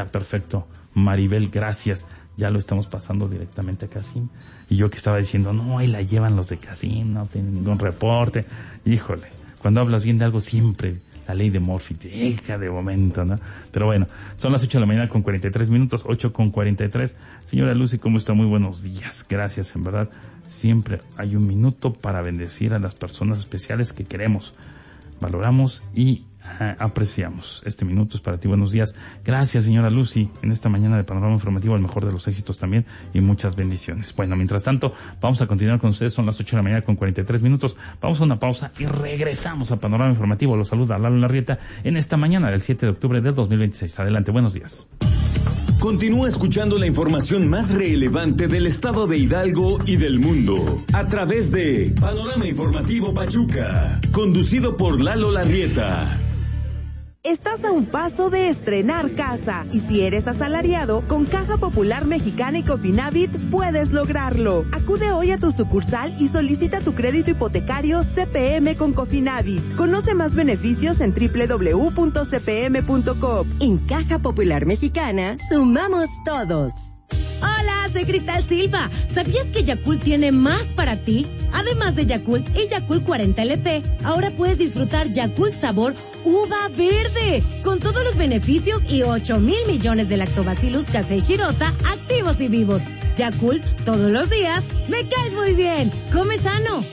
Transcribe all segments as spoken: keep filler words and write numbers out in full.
está perfecto. Maribel, gracias. Ya lo estamos pasando directamente a Casim. Y yo que estaba diciendo, no, ahí la llevan los de Casim, no tienen ningún reporte. Híjole, cuando hablas bien de algo siempre la ley de Murphy te deja de momento, ¿no? Pero bueno, son las ocho de la mañana con cuarenta y tres minutos, ocho con cuarenta y tres. Señora Lucy, ¿cómo está? Muy buenos días. Gracias, en verdad. Siempre hay un minuto para bendecir a las personas especiales que queremos, valoramos y uh, apreciamos. Este minuto es para ti. Buenos días. Gracias, señora Lucy. En esta mañana de Panorama Informativo, el mejor de los éxitos también y muchas bendiciones. Bueno, mientras tanto, vamos a continuar con ustedes. Son las ocho de la mañana con cuarenta y tres minutos. Vamos a una pausa y regresamos a Panorama Informativo. Los saluda Lalo Larrieta en esta mañana del siete de octubre del dos mil veintiséis. Adelante, buenos días. Continúa escuchando la información más relevante del estado de Hidalgo y del mundo a través de Panorama Informativo Pachuca, conducido por Lalo Larrieta. Estás a un paso de estrenar casa y si eres asalariado, con Caja Popular Mexicana y Cofinavit puedes lograrlo. Acude hoy a tu sucursal y solicita tu crédito hipotecario C P M con Cofinavit. Conoce más beneficios en doble u doble u doble u punto c p m punto com. En Caja Popular Mexicana, sumamos todos. Hola, soy Cristal Silva. ¿Sabías que Yakult tiene más para ti? Además de Yakult y Yakult cuarenta L T, ahora puedes disfrutar Yakult sabor uva verde, con todos los beneficios y ocho mil millones de lactobacillus casei shirota activos y vivos. Yakult, todos los días, me caes muy bien. Come sano.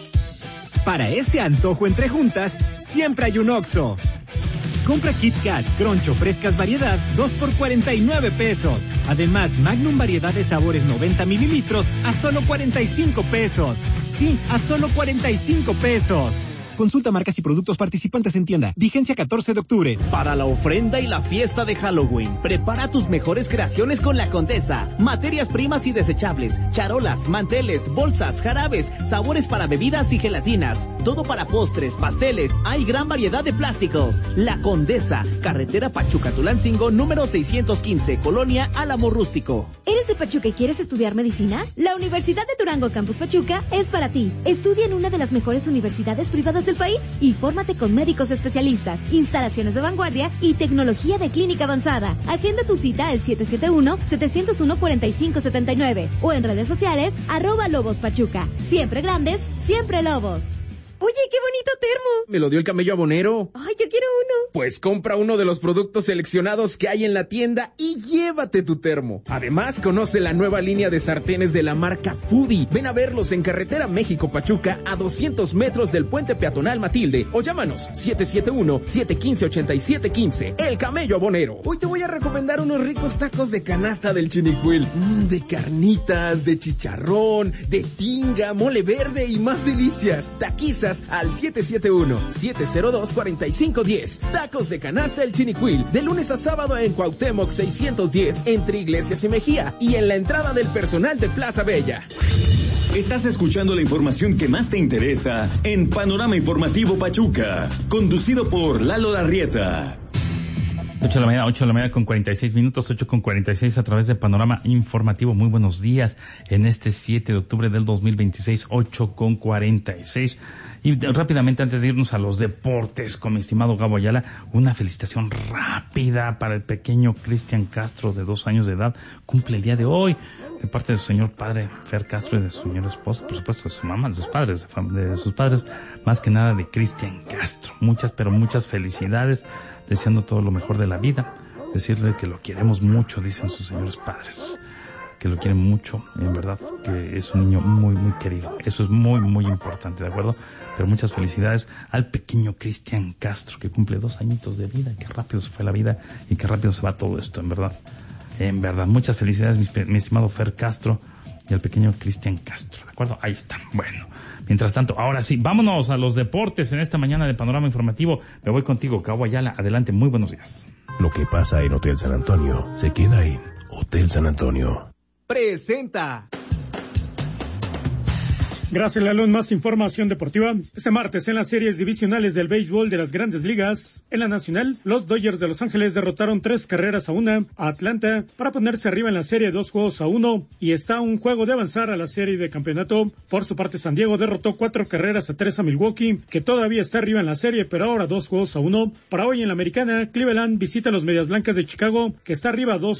Para ese antojo entre juntas, siempre hay un Oxxo. Compra Kit Kat, Croncho, frescas variedad, dos por cuarenta y nueve pesos. Además, Magnum variedad de sabores noventa mililitros a solo cuarenta y cinco pesos. Sí, a solo cuarenta y cinco pesos. Consulta marcas y productos participantes en tienda. Vigencia catorce de octubre. Para la ofrenda y la fiesta de Halloween, prepara tus mejores creaciones con La Condesa. Materias primas y desechables, charolas, manteles, bolsas, jarabes, sabores para bebidas y gelatinas. Todo para postres, pasteles. Hay gran variedad de plásticos. La Condesa, carretera Pachuca-Tulancingo, número seiscientos quince, Colonia Álamo Rústico. ¿Eres de Pachuca y quieres estudiar medicina? La Universidad de Durango Campus Pachuca es para ti. Estudia en una de las mejores universidades privadas del país y fórmate con médicos especialistas, instalaciones de vanguardia y tecnología de clínica avanzada. Agenda tu cita al siete siete uno, siete cero uno, cuatro cinco siete nueve o en redes sociales arroba Lobos Pachuca. Siempre grandes, siempre Lobos. Oye, qué bonito termo. Me lo dio el camello abonero. Ay, yo quiero uno. Pues compra uno de los productos seleccionados que hay en la tienda y llévate tu termo. Además, conoce la nueva línea de sartenes de la marca Foodie. Ven a verlos en Carretera México-Pachuca a doscientos metros del puente peatonal Matilde o llámanos siete siete uno, siete uno cinco, ocho siete uno cinco. El camello abonero. Hoy te voy a recomendar unos ricos tacos de canasta del Chinicuil. Mm, de carnitas, de chicharrón, de tinga, mole verde y más delicias. Taquizas al siete siete uno, siete cero dos, cuatro cinco uno cero. Tacos de canasta El Chinicuil, de lunes a sábado en Cuauhtémoc seiscientos diez, entre Iglesias y Mejía, y en la entrada del personal de Plaza Bella. Estás escuchando la información que más te interesa en Panorama Informativo Pachuca, conducido por Lalo Larrieta. ocho de la mañana, ocho de la mañana con cuarenta y seis minutos, ocho con cuarenta y seis a través de Panorama Informativo. Muy buenos días en este siete de octubre del dos mil veintiséis, ocho con cuarenta y seis. Y rápidamente, antes de irnos a los deportes, con mi estimado Gabo Ayala, una felicitación rápida para el pequeño Cristian Castro, de dos años de edad. Cumple el día de hoy, de parte de su señor padre, Fer Castro, y de su señora esposa, por supuesto, de su mamá, de sus padres, de sus padres, más que nada de Cristian Castro. Muchas, pero muchas felicidades, deseando todo lo mejor de la vida. Decirle que lo queremos mucho, dicen sus señores padres, que lo quieren mucho, en verdad, que es un niño muy, muy querido. Eso es muy, muy importante, ¿de acuerdo? Pero muchas felicidades al pequeño Cristian Castro, que cumple dos añitos de vida. Qué rápido se fue la vida y qué rápido se va todo esto, en verdad. En verdad, muchas felicidades, mi, mi estimado Fer Castro y al pequeño Cristian Castro, ¿de acuerdo? Ahí está. Bueno, mientras tanto, ahora sí, vámonos a los deportes en esta mañana de Panorama Informativo. Me voy contigo, Gabo Ayala. Adelante, muy buenos días. Lo que pasa en Hotel San Antonio se queda en Hotel San Antonio. Presenta. Gracias, Lalo. Más información deportiva. Este martes, en las series divisionales del béisbol de las Grandes Ligas, en la Nacional, los Dodgers de Los Ángeles derrotaron tres carreras a una a Atlanta para ponerse arriba en la serie dos juegos a uno y está a un juego de avanzar a la serie de campeonato. Por su parte, San Diego derrotó cuatro carreras a tres a Milwaukee, que todavía está arriba en la serie, pero ahora dos juegos a uno. Para hoy en la Americana, Cleveland visita a los Medias Blancas de Chicago, que está arriba dos